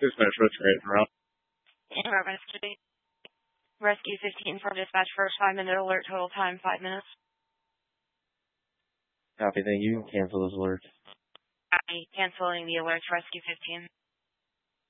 Dispatch, what's right now? Rescue 15 for dispatch, first 5-minute alert, total time 5 minutes. Copy, thank you. Cancel those alerts. Canceling the alerts, Rescue 15.